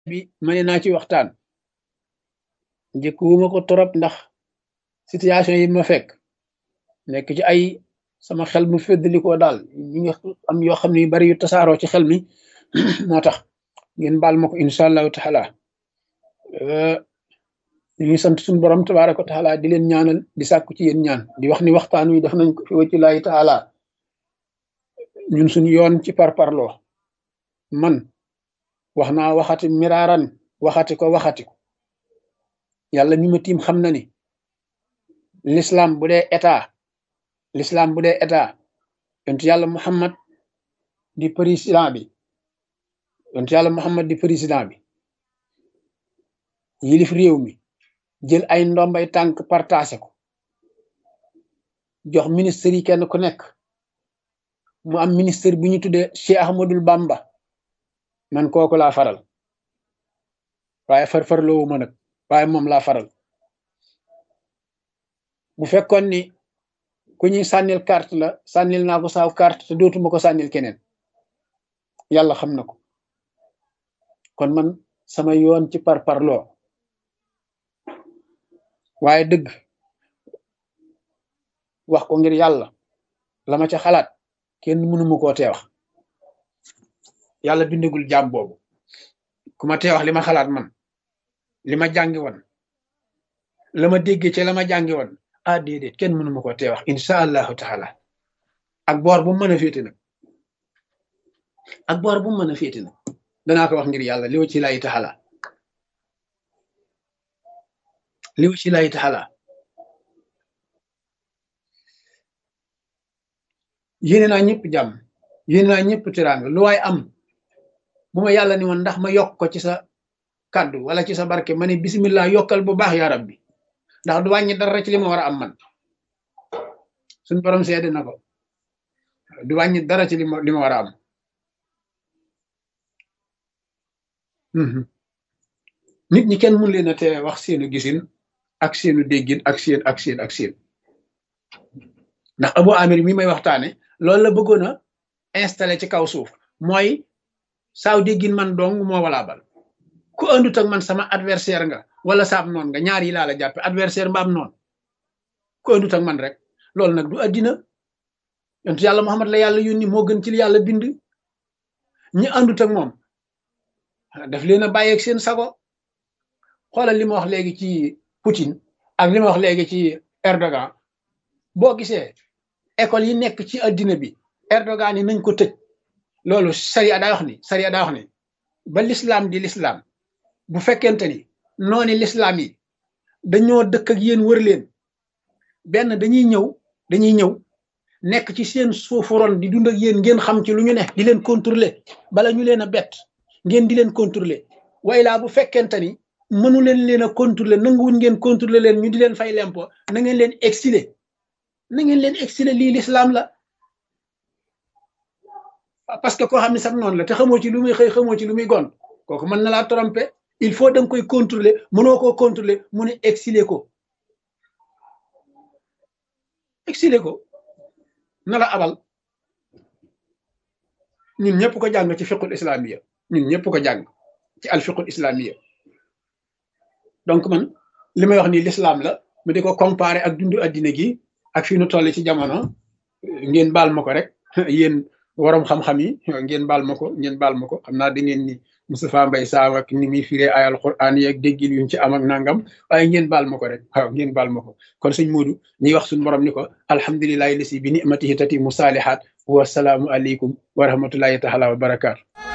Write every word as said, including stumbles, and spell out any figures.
bi mane naa ci waxtaan njëkkuwuma ko torop ndax situation yi ma fekk nekk ci ay sama xel mu feddali ko daal ñi nga am yoo xam ne yu bari yu tasaaroo ci xel mi moo tax ngeen baal ma ko incha allahu taala ñu ngi sant suñu borom tabaaraka wa taala di leen ñaanal di sàkku ci yéen ñaan di wax ni waxtaan wi def nañ ko fi wacci laahi taala ñun suñu yoon ci parparloo man wax naa waxati miraaran waxati ko waxati ko yàlla mi ma tiim xam na ni l'islam bu dee état l'islam bu dee état yontu yàlla Muhammad di président bi yontu yàlla Muhammad di président bi yilif réew mi jël ay ndombay tànk partagé ko jox ministère yi kenn ku nekk mu am ministère bu ñu tuddee Cheikh Ahmadul Bamba man kooku laa faral waaye farfarloowu ma nag waaye moom laa faral bu fekkoon ni ku ñuy sànnil carte la sànnil naa ko saaw carte te dootuma ko sànnil keneen yàlla xam na ko kon man sama yoon ci parparloo waaye dëgg wax ko ngir yàlla la ma ca xalaat kenn mënuma koo tee wax yàlla bindagul jaam boobu ku ma tee wax li ma xalaat man li ma jàngi woon la ma déggee ci la ma jàngi woon ah déedéet kenn mënuma koo tee wax insha allahu taala ak boor bu mu mën a féete nag ak boor bu mu mën a féete nag danaa ko wax ngir yàlla liw ci lay taxala liw ci lay taxala yéene naa ñëpp jàmm yéene naa ñëpp teraanga lu waay am bu ma yàlla ni woon ndax ma yokk ko ci sa kàddu wala ci sa barke ma ne bismillah yokkal bu baax yaa rabbi ndax du wàññi dara ci li ma war a am man suñ borom seede na ko du wàññi dara ci li ma li ma war a am nit ñi kenn mun leen a tee wax seenu gisin ak seenu déggin ak seen ak seen ak seen ndax Abu Amir mi may waxtaane loolu la bëggoon a installé ci kaw suuf mooy saaw déggin man dong moo walaa bal ku andut ak man sama adversaire nga wala saab noon nga ñaar yi laa la jàppe adversaire mbaam noon ku andut ak man rek loolu nag du addina yontu yàlla Muhammad la yàlla yónni moo gën ci li yàlla bind ñi andut ak moom daf leen a bàyyeeg seen sago xoolal li ma wax léegi ci Poutine ak li ma wax léegi ci Erdogan boo gisee école yi nekk ci addina bi Erdogan yi nañ ko tëj loolu sariya daa wax ni sariya daa wax ni ba l'islam di l'islam bu fekkente ni nooni l'islam yi dañoo dëkk ak yéen wër leen benn dañuy ñëw dañuy ñëw nekk ci seen suufu ron di dund ak yéen ngeen xam ci lu ñu ne di leen contrôler bala ñu leen a bett ngeen di leen contrôler way laa bu fekkente ni mënu leen leen a contrôler nanguwuñ ngeen contrôler leen ñu di leen fay lempo na ngeen leen exiler na ngeen leen exiler lii l'islam la parce que koo xam ne sax noonu la te xamoo ci lu muy xëy xamoo ci lu muy gon kooku mën na laa tromper il faut da nga koy contrôler mënoo koo contrôler mu ne exiler ko exiler ko na la abal ñun ñëpp ko jàng ci fiqul islamiyya ñun ñëpp ko jàng ci al fiqul islamiyya donc man li may wax nii l'islam la mu di ko comparer ak dundu addina gi ak fi nu toll ci jamono ngeen baal ma ko rek yéen waroom xam-xam yi ngeen baal ma ko ngeen baal ma ko xam naa da ngeen ni Moustapha Mbaye Sam ak ni muy firee ayal Qur'an yi ak déggil yuñ ci am ak nangam waaye ngeen baal ma ko rek waaw ngeen baal ma ko kon sëñ Modou ñuy wax suñu borom ni ko alhamdulillahi lasi bi ni'matihi tatimu salihat wa salaamu aleykum wa rahmatullahi taala wa barakaatu